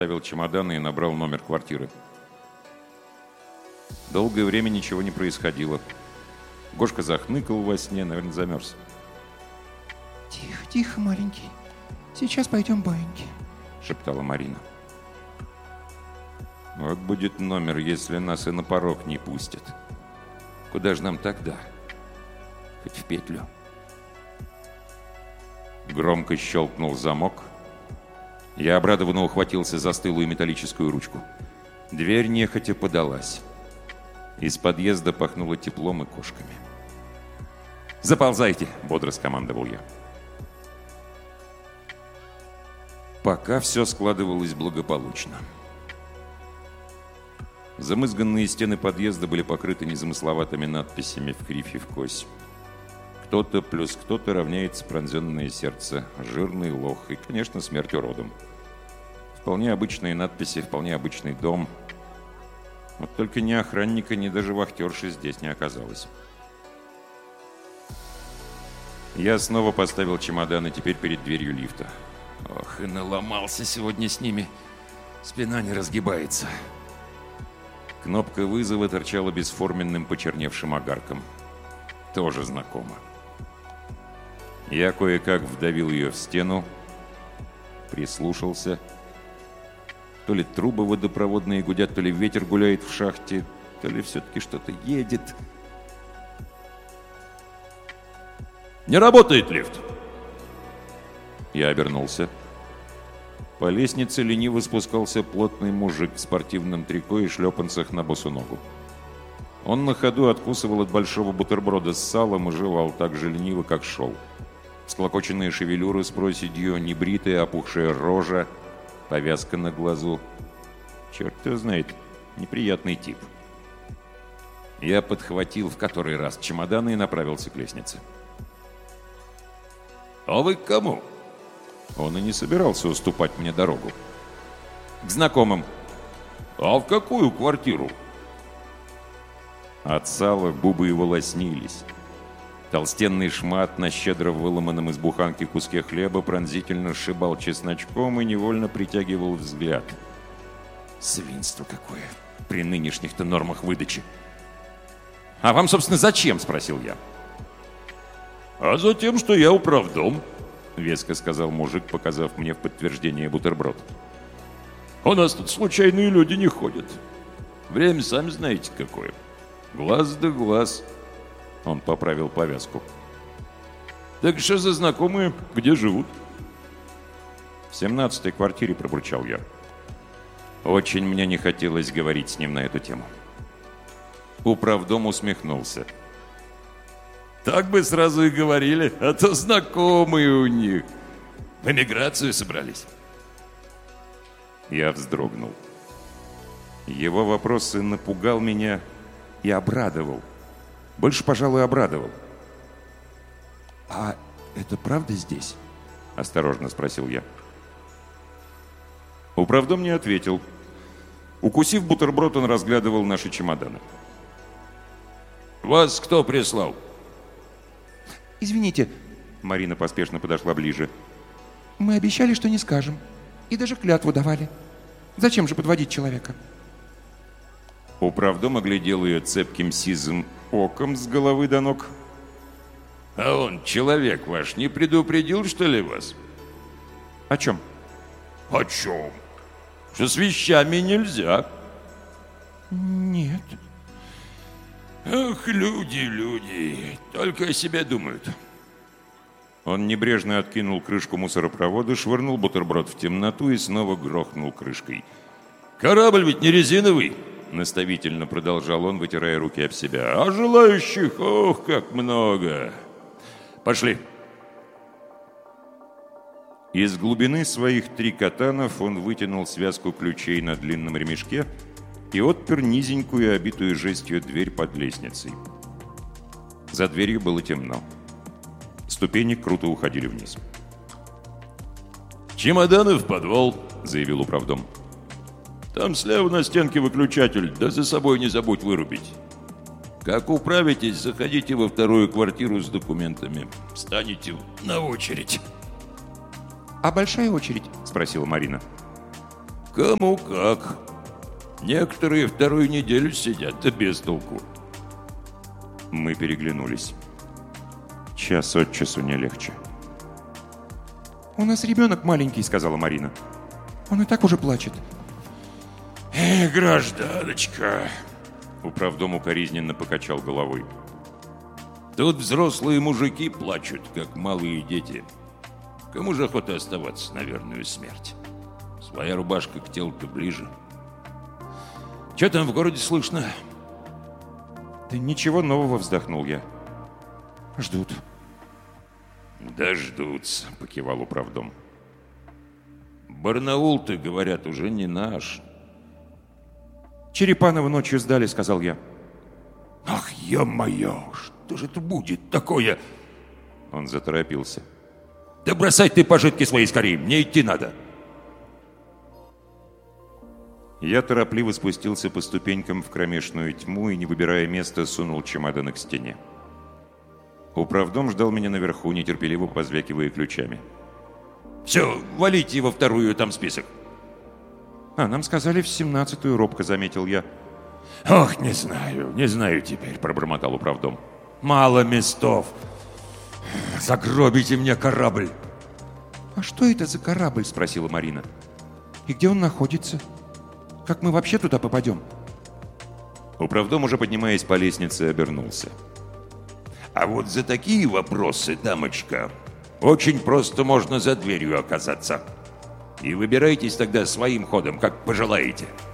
Ставил чемоданы и набрал номер квартиры. Долгое время ничего не происходило. Гошка захныкал во сне, наверное, замерз. «Тихо, тихо, маленький. Сейчас пойдем баиньки», — шептала Марина. Вот будет номер, если нас и на порог не пустят. Куда же нам тогда? Хоть в петлю. Громко щелкнул замок. Я обрадованно ухватился за стылую металлическую ручку. Дверь нехотя подалась. Из подъезда пахнуло теплом и кошками. «Заползайте!» — бодро скомандовал я. Пока все складывалось благополучно. Замызганные стены подъезда были покрыты незамысловатыми надписями в кривь и в кось. Кто-то плюс кто-то равняется пронзенное сердце, жирный лох и, конечно, смерть уродом. Вполне обычные надписи, вполне обычный дом. Вот только ни охранника, ни даже вахтерши здесь не оказалось. Я снова поставил чемоданы, теперь перед дверью лифта. Ох, и наломался сегодня с ними. Спина не разгибается. Кнопка вызова торчала бесформенным почерневшим огарком. Тоже знакомо. Я кое-как вдавил ее в стену, прислушался. То ли трубы водопроводные гудят, то ли ветер гуляет в шахте, то ли все-таки что-то едет. «Не работает лифт!» Я обернулся. По лестнице лениво спускался плотный мужик в спортивном трико и шлепанцах на босу ногу. Он на ходу откусывал от большого бутерброда с салом и жевал так же лениво, как шел. Склокоченные шевелюры с проседью, небритая опухшая рожа, повязка на глазу. Черт его знает, неприятный тип. Я подхватил в который раз чемоданы и направился к лестнице. «А вы к кому?» Он и не собирался уступать мне дорогу. «К знакомым». «А в какую квартиру?» От сала губы его лоснились. Толстенный шмат на щедро выломанном из буханки куске хлеба пронзительно сшибал чесночком и невольно притягивал взгляд. Свинство какое при нынешних-то нормах выдачи. «А вам, собственно, зачем?» — спросил я. «А за тем, что я управдом», — веско сказал мужик, показав мне в подтверждение бутерброд. «У нас тут случайные люди не ходят. Время, сами знаете, какое. Глаз да глаз». Он поправил повязку. «Так что за знакомые? Где живут?» «В 17-й квартире», — пробурчал я. Очень мне не хотелось говорить с ним на эту тему. Управдом усмехнулся. «Так бы сразу и говорили, а то знакомые у них. В эмиграцию собрались». Я вздрогнул. Его вопрос и напугал меня, и обрадовал. Больше, пожалуй, обрадовал. «А это правда здесь?» — осторожно спросил я. Управдом не ответил. Укусив бутерброд, он разглядывал наши чемоданы. «Вас кто прислал?» «Извините», — Марина поспешно подошла ближе. «мы обещали, что не скажем. И даже клятву давали. Зачем же подводить человека?» Управдом оглядел ее цепким сизым оком с головы до ног. «А он, человек ваш, не предупредил, что ли, вас?» «О чем?» «О чем? Что с вещами нельзя». «Нет». «Ах, люди, только о себе думают». Он небрежно откинул крышку мусоропровода, швырнул бутерброд в темноту и снова грохнул крышкой. «Корабль ведь не резиновый!» — наставительно продолжал он, вытирая руки об себя. «А желающих, ох, как много! Пошли!» Из глубины своих трикотанов он вытянул связку ключей на длинном ремешке и отпер низенькую, обитую жестью дверь под лестницей. За дверью было темно. Ступени круто уходили вниз. «Чемоданы в подвал», — заявил управдом. «Там слева на стенке выключатель, да за собой не забудь вырубить. Как управитесь, заходите во вторую квартиру с документами. Встанете на очередь». «А большая очередь?» — спросила Марина. Кому как. Некоторые вторую неделю сидят, да без толку. Мы переглянулись. Час от часу не легче. «У нас ребенок маленький», — Сказала Марина. «Он и так уже плачет». Гражданочка. Управдом укоризненно покачал головой. Тут взрослые мужики плачут, как малые дети. Кому же охота оставаться на верную смерть? Своя рубашка к телу-то ближе. Че там в городе слышно? Да ничего нового, вздохнул я. Ждут. Дождутся, покивал управдом. Барнаул-то, говорят, уже не наш. Черепанова ночью сдали, сказал я. Ах, ё-моё, что же это будет такое? Он заторопился. Да бросай ты пожитки свои скорее, мне идти надо. Я торопливо спустился по ступенькам в кромешную тьму и, не выбирая места, сунул чемодан к стене. Управдом ждал меня наверху, нетерпеливо позвякивая ключами. Все, валите во вторую, там список. Нам сказали в 17-ю, робко заметил я. Ох, не знаю теперь, пробормотал управдом. Мало местов. Загробите мне корабль. «А что это за корабль?» — Спросила Марина. «И где он находится? Как мы вообще туда попадем?» Управдом, уже поднимаясь по лестнице, обернулся. А вот за такие вопросы, дамочка, очень просто можно за дверью оказаться. И выбирайтесь тогда своим ходом, как пожелаете.